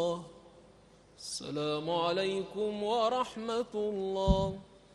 السلام عليكم ورحمة الله.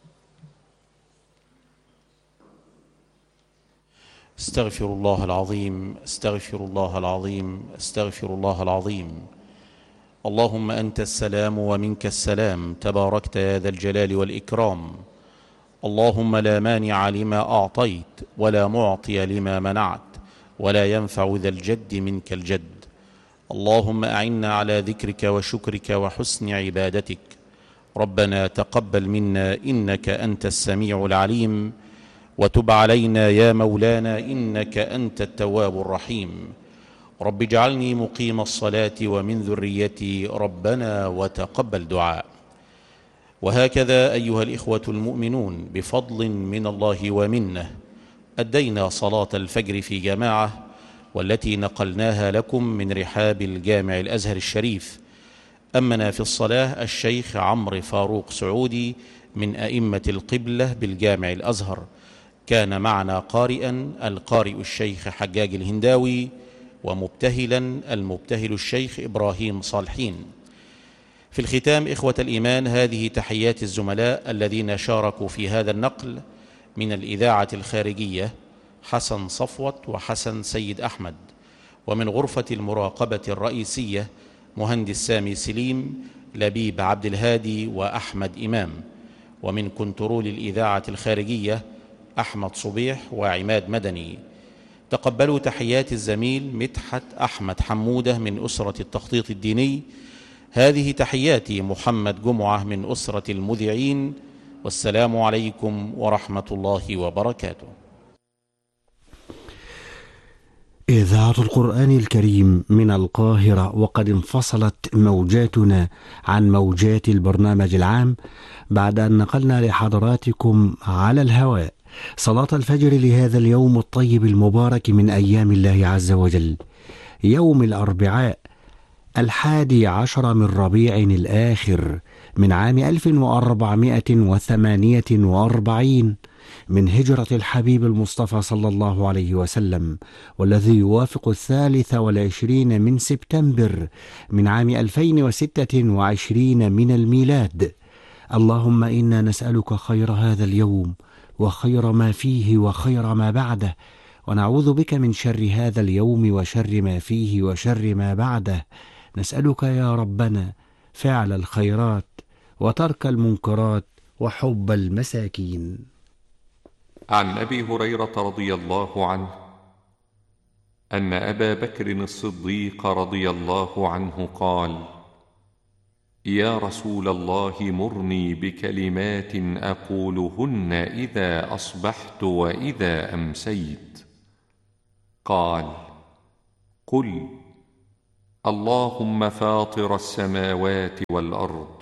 استغفر الله العظيم، استغفر الله العظيم، استغفر الله العظيم. اللهم أنت السلام ومنك السلام، تباركت يا ذا الجلال والإكرام. اللهم لا مانع لما أعطيت ولا معطي لما منعت ولا ينفع ذا الجد منك الجد. اللهم أعنا على ذكرك وشكرك وحسن عبادتك. ربنا تقبل منا إنك أنت السميع العليم، وتب علينا يا مولانا إنك أنت التواب الرحيم. رب اجعلني مقيم الصلاة ومن ذريتي ربنا وتقبل دعاء. وهكذا أيها الإخوة المؤمنون، بفضل من الله ومنه أدينا صلاة الفجر في جماعة، والتي نقلناها لكم من رحاب الجامع الأزهر الشريف. أمنا في الصلاة الشيخ عمرو فاروق سعودي من أئمة القبلة بالجامع الأزهر. كان معنا قارئا القارئ الشيخ حجاج الهنداوي، ومبتهلا المبتهل الشيخ إبراهيم صالحين. في الختام إخوة الإيمان، هذه تحيات الزملاء الذين شاركوا في هذا النقل من الإذاعة الخارجية: حسن صفوت وحسن سيد أحمد، ومن غرفة المراقبة الرئيسية مهندس سامي سليم، لبيب عبد الهادي وأحمد إمام، ومن كنترول الإذاعة الخارجية أحمد صبيح وعماد مدني. تقبلوا تحيات الزميل مدحت أحمد حمودة من أسرة التخطيط الديني. هذه تحياتي محمد جمعة من أسرة المذيعين، والسلام عليكم ورحمة الله وبركاته. إذاعة القرآن الكريم من القاهرة، وقد انفصلت موجاتنا عن موجات البرنامج العام بعد أن نقلنا لحضراتكم على الهواء صلاة الفجر لهذا اليوم الطيب المبارك من أيام الله عز وجل، يوم الأربعاء 11 من ربيع الآخر من عام 1448 من هجرة الحبيب المصطفى صلى الله عليه وسلم، والذي يوافق 23 من سبتمبر من عام 2026 من الميلاد. اللهم إنا نسألك خير هذا اليوم وخير ما فيه وخير ما بعده، ونعوذ بك من شر هذا اليوم وشر ما فيه وشر ما بعده. نسألك يا ربنا فعل الخيرات وترك المنكرات وحب المساكين. عن أبي هريرة رضي الله عنه أن أبا بكر الصديق رضي الله عنه قال: يا رسول الله، مرني بكلمات أقولهن إذا أصبحت وإذا أمسيت. قال: قل اللهم فاطر السماوات والأرض،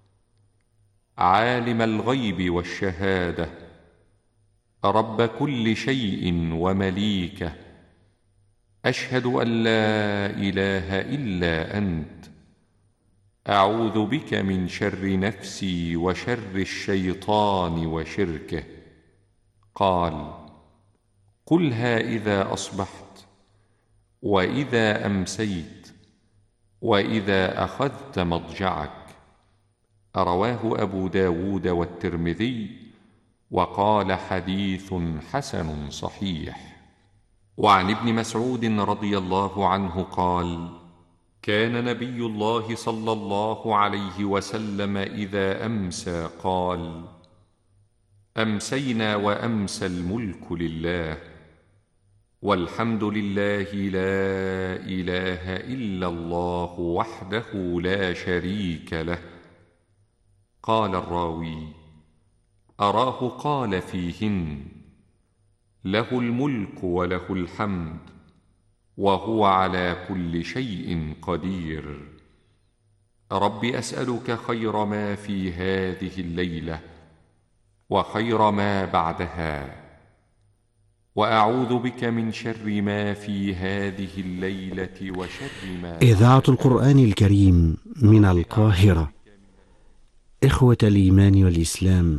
عالم الغيب والشهادة، رب كل شيء ومليكه، أشهد أن لا إله إلا أنت، أعوذ بك من شر نفسي وشر الشيطان وشركه. قال: قلها إذا أصبحت وإذا أمسيت وإذا أخذت مضجعك. رواه أبو داود والترمذي، وقال: حديث حسن صحيح. وعن ابن مسعود رضي الله عنه قال: كان نبي الله صلى الله عليه وسلم إذا أمسى قال: أمسينا وأمسى الملك لله، والحمد لله، لا إله إلا الله وحده لا شريك له. قال الراوي: أراه قال فيهن: له الملك وله الحمد وهو على كل شيء قدير. رب أسألك خير ما في هذه الليلة وخير ما بعدها، وأعوذ بك من شر ما في هذه الليلة وشر ما إذاعة القرآن الكريم من القاهرة. إخوة الإيمان والإسلام،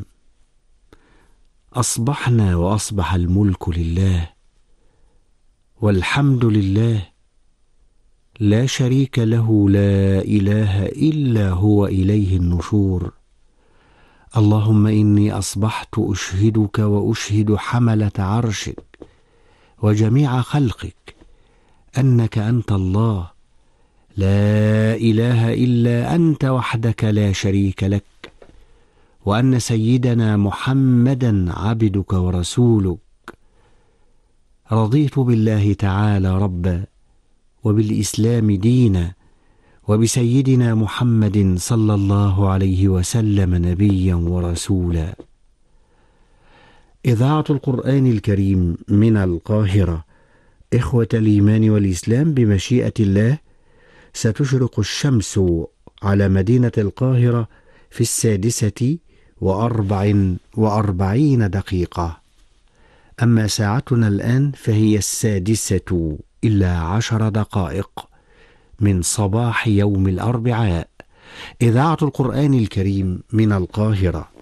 أصبحنا وأصبح الملك لله، والحمد لله، لا شريك له، لا إله إلا هو، إليه النشور. اللهم إني أصبحت أشهدك وأشهد حملة عرشك وجميع خلقك أنك أنت الله، لا إله إلا أنت وحدك لا شريك لك، وأن سيدنا محمدا عبدك ورسولك. رضيت بالله تعالى ربا، وبالإسلام دينا، وبسيدنا محمد صلى الله عليه وسلم نبيا ورسولا. إذاعة القرآن الكريم من القاهرة. إخوة الإيمان والإسلام، بمشيئة الله ستشرق الشمس على مدينة القاهرة في 6:44. أما ساعتنا الآن فهي 6:10 من صباح يوم الأربعاء. إذاعة القرآن الكريم من القاهرة.